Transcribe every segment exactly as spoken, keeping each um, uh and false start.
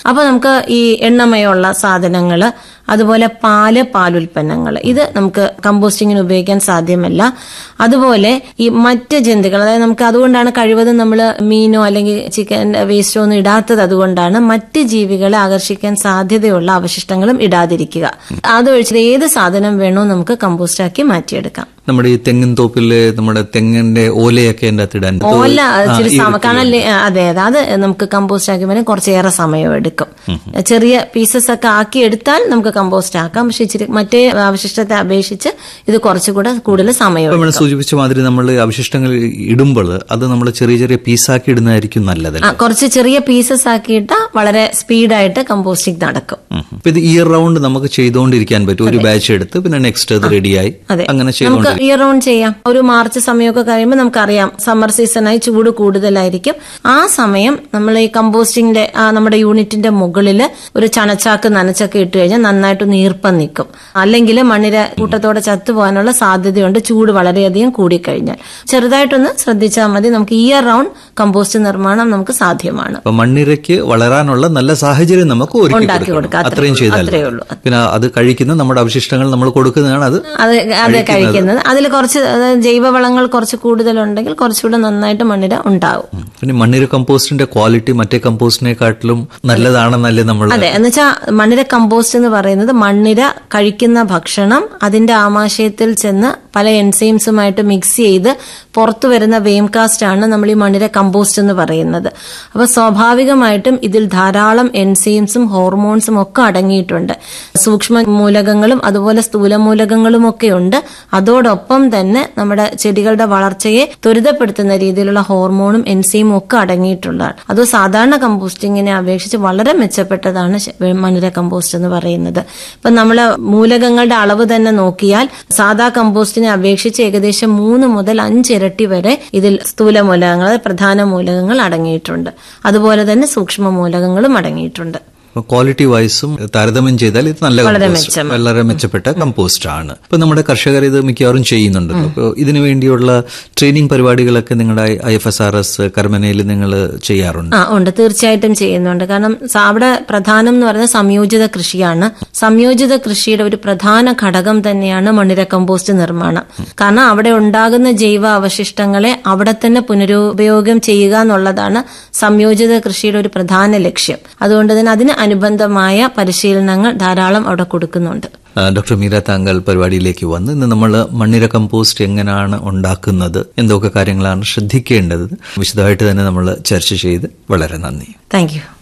അപ്പൊ നമുക്ക് ഈ എണ്ണമയമുള്ള സാധനങ്ങള്, അതുപോലെ പാല്, പാലുൽപ്പന്നങ്ങൾ, ഇത് നമുക്ക് കമ്പോസ്റ്റിങ്ങിന് ഉപയോഗിക്കാൻ സാധ്യമല്ല. അതുപോലെ ഈ മറ്റ് ജന്തുക്കൾ, അതായത് നമുക്ക് അതുകൊണ്ടാണ് കഴിവതും നമ്മൾ മീനോ അല്ലെങ്കിൽ ചിക്കൻ വേസ്റ്റോ ഒന്നും ഇടാത്തത്. അതുകൊണ്ടാണ് മറ്റ് ജീവികളെ ആകർഷിക്കാൻ സാധ്യതയുള്ള അവശിഷ്ടങ്ങളും ഇടാതിരിക്കുക. അതൊഴിച്ച് ഏത് സാധനം വേണോ നമുക്ക് കമ്പോസ്റ്റാക്കി മാറ്റിയെടുക്കാം. നമ്മുടെ ഈ തെങ്ങിൻ തോപ്പില് നമ്മുടെ തെങ്ങിന്റെ ഓലയൊക്കെ എന്റെ അകത്ത് ഇടാൻ ഓല ഇച്ചിരി കാണല്ലേ? അതെ അതെ, അത് നമുക്ക് കമ്പോസ്റ്റ് ആക്കി വരാൻ കുറച്ചേറെ സമയം എടുക്കും. ചെറിയ പീസസ് ഒക്കെ ആക്കി എടുത്താൽ നമുക്ക് കമ്പോസ്റ്റ് ആക്കാം. പക്ഷെ ഇച്ചിരി മറ്റേ അവശിഷ്ടത്തെ അപേക്ഷിച്ച് ഇത് കുറച്ചുകൂടെ കൂടുതൽ സമയം. നമ്മൾ സൂചിപ്പിച്ച മാതിരി നമ്മൾ അവശിഷ്ടങ്ങൾ ഇടുമ്പോൾ അത് നമ്മൾ ചെറിയ ചെറിയ പീസാക്കി ഇടുന്നതായിരിക്കും നല്ലത്. കുറച്ച് ചെറിയ പീസസ് ആക്കിയിട്ട് വളരെ സ്പീഡായിട്ട് കമ്പോസ്റ്റിംഗ് നടക്കും. ഇത് ഇയർ റൗണ്ട് നമുക്ക് ചെയ്തുകൊണ്ടിരിക്കാൻ പറ്റും. ഒരു ബാച്ച് എടുത്ത് പിന്നെ നെക്സ്റ്റ് അത് റെഡിയായി അങ്ങനെ ചെയ്തുകൊണ്ട് ഇയർ റൗണ്ട് ചെയ്യാം. ഒരു മാർച്ച് സമയമൊക്കെ കഴിയുമ്പോൾ നമുക്കറിയാം സമ്മർ സീസണായി ചൂട് കൂടുതലായിരിക്കും. ആ സമയം നമ്മൾ ഈ കമ്പോസ്റ്റിംഗിന്റെ നമ്മുടെ യൂണിറ്റിന്റെ മുകളിൽ ഒരു ചണച്ചാക്ക് നനച്ചൊക്കെ ഇട്ട് കഴിഞ്ഞാൽ നന്നായിട്ടൊന്ന് ഈർപ്പം നിൽക്കും. അല്ലെങ്കിൽ മണ്ണിര കൂട്ടത്തോടെ ചത്തുപോകാനുള്ള സാധ്യതയുണ്ട് ചൂട് വളരെയധികം കൂടിക്കഴിഞ്ഞാൽ. ചെറുതായിട്ടൊന്ന് ശ്രദ്ധിച്ചാൽ മതി. നമുക്ക് ഇയർ റൗണ്ട് കമ്പോസ്റ്റ് നിർമ്മാണം നമുക്ക് സാധ്യമാണ്. മണ്ണിരയ്ക്ക് വളരാനുള്ള നല്ല സാഹചര്യം നമുക്ക് ഉണ്ടാക്കി കൊടുക്കാം. അത്രയും ചെയ്താൽ പിന്നെ അത് കഴിക്കുന്ന നമ്മുടെ അവശിഷ്ടങ്ങൾ നമ്മൾ കൊടുക്കുന്നതാണ്. അത് അതെ കഴിക്കുന്നത്. അതിൽ കുറച്ച് ജൈവവളങ്ങൾ കുറച്ച് കൂടുതലുണ്ടെങ്കിൽ കുറച്ചുകൂടെ നന്നായിട്ട് മണ്ണിര ഉണ്ടാവും. പിന്നെ മണ്ണിര കമ്പോസ്റ്റിന്റെ ക്വാളിറ്റി മറ്റേ കമ്പോസ്റ്റിനെക്കാട്ടിലും നല്ലതാണെന്നല്ലേ നമ്മൾ. അതെ, എന്ന് വെച്ചാൽ മണ്ണിര കമ്പോസ്റ്റ് എന്ന് പറയുന്നത് മണ്ണിര കഴിക്കുന്ന ഭക്ഷണം അതിന്റെ ആമാശയത്തിൽ ചെന്ന് പല എൻസൈംസുമായിട്ട് മിക്സ് ചെയ്ത് പുറത്തു വരുന്ന വെയിം കാസ്റ്റ് ആണ് നമ്മൾ ഈ മണ്ണിര കമ്പോസ്റ്റ് എന്ന് പറയുന്നത്. അപ്പൊ സ്വാഭാവികമായിട്ടും ഇതിൽ ധാരാളം എൻസൈംസും ഹോർമോൺസും ഒക്കെ അടങ്ങിയിട്ടുണ്ട്. സൂക്ഷ്മ മൂലകങ്ങളും അതുപോലെ സ്ഥൂല മൂലകങ്ങളും ഒക്കെ ഉണ്ട്. അതോടൊപ്പം തന്നെ നമ്മുടെ ചെടികളുടെ വളർച്ചയെ ത്വരിതപ്പെടുത്തുന്ന രീതിയിലുള്ള ഹോർമോണും എൻസൈമും ഒക്കെ അടങ്ങിയിട്ടുള്ളതാണ്. അത് സാധാരണ കമ്പോസ്റ്റിങ്ങിനെ അപേക്ഷിച്ച് വളരെ മെച്ചപ്പെട്ടതാണ് മണ്ണിര കമ്പോസ്റ്റ് എന്ന് പറയുന്നത്. ഇപ്പൊ നമ്മള് മൂലകങ്ങളുടെ അളവ് തന്നെ നോക്കിയാൽ സാധാ കമ്പോസ്റ്റിനെ അപേക്ഷിച്ച് ഏകദേശം മൂന്ന് മുതൽ അഞ്ച് ഇരട്ടി വരെ ഇതിൽ സ്ഥൂല മൂലകങ്ങൾ, പ്രധാന മൂലകങ്ങൾ അടങ്ങിയിട്ടുണ്ട്. അതുപോലെ തന്നെ സൂക്ഷ്മ മൂലകങ്ങളും അടങ്ങിയിട്ടുണ്ട്. ക്വാളിറ്റി വൈസും താരതമ്യം ചെയ്താൽ ഇത് നല്ല വളരെ മെച്ചപ്പെട്ട കമ്പോസ്റ്റ് ആണ്. ഇപ്പൊ നമ്മുടെ കർഷകർ ഇത് മിക്കവാറും ചെയ്യുന്നുണ്ടല്ലോ. അപ്പോൾ ഇതിനു വേണ്ടിയുള്ള ട്രെയിനിങ് പരിപാടികളൊക്കെ നിങ്ങളുടെ I F S R S കർമ്മനയിൽ നിങ്ങൾ ചെയ്യാറുണ്ട്? ആ ഉണ്ട്, തീർച്ചയായിട്ടും ചെയ്യുന്നുണ്ട്. കാരണം അവിടെ പ്രധാനം എന്ന് പറയുന്നത് സംയോജിത കൃഷിയാണ്. സംയോജിത കൃഷിയുടെ ഒരു പ്രധാന ഘടകം തന്നെയാണ് മണ്ണിര കമ്പോസ്റ്റ് നിർമ്മാണം. കാരണം അവിടെ ഉണ്ടാകുന്ന ജൈവ അവശിഷ്ടങ്ങളെ അവിടെ തന്നെ പുനരുപയോഗം ചെയ്യുക എന്നുള്ളതാണ് സംയോജിത കൃഷിയുടെ ഒരു പ്രധാന ലക്ഷ്യം. അതുകൊണ്ട് തന്നെ അതിന് അനുബന്ധമായ പരിശീലനങ്ങൾ ധാരാളം അവിടെ കൊടുക്കുന്നുണ്ട്. ഡോക്ടർ മീര, താങ്കൾ പരിപാടിയിലേക്ക് വന്ന് ഇന്ന് നമ്മൾ മണ്ണിര കമ്പോസ്റ്റ് എങ്ങനെയാണ് ഉണ്ടാക്കുന്നത്, എന്തൊക്കെ കാര്യങ്ങളാണ് ശ്രദ്ധിക്കേണ്ടത് വിശദമായിട്ട് തന്നെ നമ്മൾ ചർച്ച ചെയ്ത് വളരെ നന്ദി. Thank you.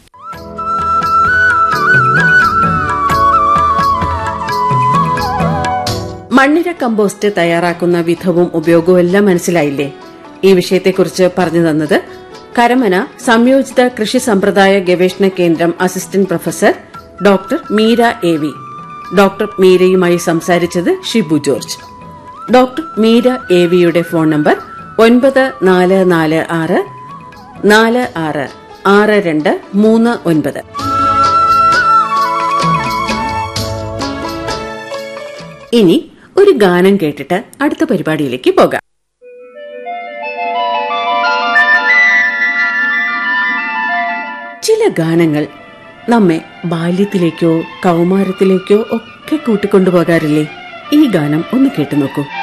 മണ്ണിര കമ്പോസ്റ്റ് തയ്യാറാക്കുന്ന വിധവും ഉപയോഗവും എല്ലാം മനസ്സിലായില്ലേ? ഈ വിഷയത്തെക്കുറിച്ച് പറഞ്ഞു തന്നത് കരമന സംയോജിത കൃഷി സമ്പ്രദായ ഗവേഷണ കേന്ദ്രം assistant professor doctor Meera A V. Doctor മീരയുമായി സംസാരിച്ചത് Shibu George. Doctor Meera A വിയുടെ ഫോൺ നമ്പർ ഒൻപത് നാല് നാല് ആറ് നാല് ആറ് ആറ് രണ്ട് മൂന്ന് ഒൻപത്. ഇനി ഒരു ഗാനം കേട്ടിട്ട് അടുത്ത പരിപാടിയിലേക്ക് പോകാം. ചില ഗാനങ്ങൾ നമ്മെ ബാല്യത്തിലേക്കോ കൗമാരത്തിലേക്കോ ഒക്കെ കൂട്ടിക്കൊണ്ടുപോകാറില്ലേ? ഈ ഗാനം ഒന്ന് കേട്ടു നോക്കൂ.